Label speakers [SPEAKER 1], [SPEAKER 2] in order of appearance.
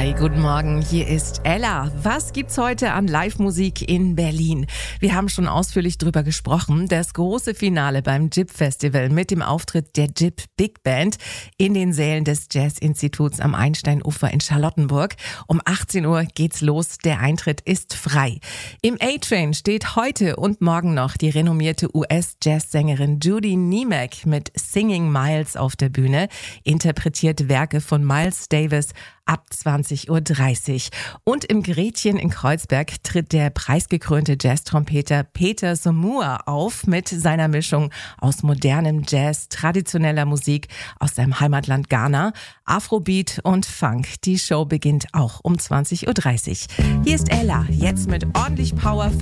[SPEAKER 1] Hi, guten Morgen, hier ist Ella. Was gibt's heute an Live-Musik in Berlin? Wir haben schon ausführlich drüber gesprochen. Das große Finale beim JIP-Festival mit dem Auftritt der JIP Big Band in den Sälen des Jazz-Instituts am Einsteinufer in Charlottenburg. Um 18 Uhr geht's los, der Eintritt ist frei. Im A-Train steht heute und morgen noch die renommierte US-Jazzsängerin Judy Niemek mit Singing Miles auf der Bühne, interpretiert Werke von Miles Davis ab 20.30 Uhr. Und im Gretchen in Kreuzberg tritt der preisgekrönte Jazztrompeter Peter Somua auf mit seiner Mischung aus modernem Jazz, traditioneller Musik aus seinem Heimatland Ghana, Afrobeat und Funk. Die Show beginnt auch um 20.30 Uhr. Hier ist Ella, jetzt mit ordentlich Power von